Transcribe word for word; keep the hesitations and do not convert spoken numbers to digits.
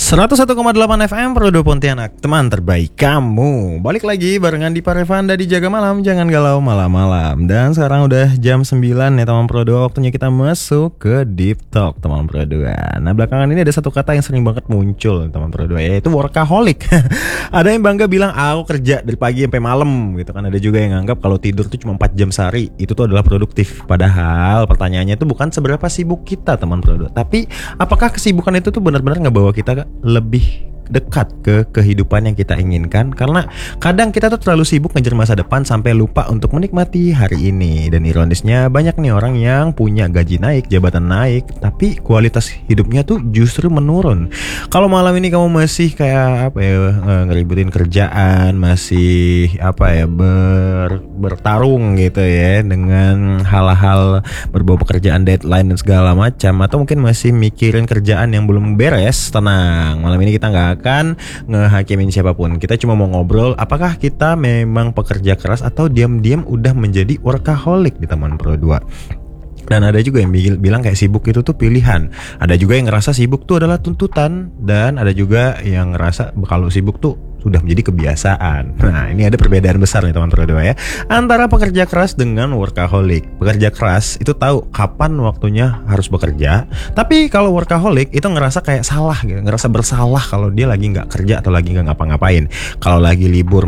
seratus satu koma delapan F M Prodo Pontianak, teman terbaik kamu. Balik lagi barengan di Parevanda di Jaga Malam, jangan galau malam-malam. Dan sekarang udah jam sembilan ya teman Prodo, waktunya kita masuk ke Deep Talk teman Prodo. Nah belakangan ini ada satu kata yang sering banget muncul teman Prodo, yaitu workaholic. Ada yang bangga bilang aku kerja dari pagi sampai malam gitu kan. Ada juga yang nganggap kalau tidur tuh cuma empat jam sehari itu tuh adalah produktif. Padahal pertanyaannya itu bukan seberapa sibuk kita teman Prodo, tapi apakah kesibukan itu tuh benar-benar ngebawa kita lebih dekat ke kehidupan yang kita inginkan. Karena kadang kita tuh terlalu sibuk ngejar masa depan sampai lupa untuk menikmati hari ini. Dan ironisnya banyak nih orang yang punya gaji naik, jabatan naik, tapi kualitas hidupnya tuh justru menurun. Kalau malam ini kamu masih kayak apa ya, ngeributin kerjaan, masih apa ya ber, bertarung gitu ya dengan hal-hal berbau pekerjaan, deadline dan segala macam, atau mungkin masih mikirin kerjaan yang belum beres, tenang, malam ini kita nggak akan ngehakimin siapapun. Kita cuma mau ngobrol apakah kita memang pekerja keras atau diam-diam udah menjadi workaholic di teman Pro dua. Dan ada juga yang bilang kayak sibuk itu tuh pilihan. Ada juga yang ngerasa sibuk tuh adalah tuntutan. Dan ada juga yang ngerasa kalau sibuk tuh sudah menjadi kebiasaan. Nah ini ada perbedaan besar nih teman Pro dua ya, antara pekerja keras dengan workaholic. Pekerja keras itu tahu kapan waktunya harus bekerja, tapi kalau workaholic itu ngerasa kayak salah gitu, ngerasa bersalah kalau dia lagi nggak kerja atau lagi nggak ngapa-ngapain. Kalau lagi libur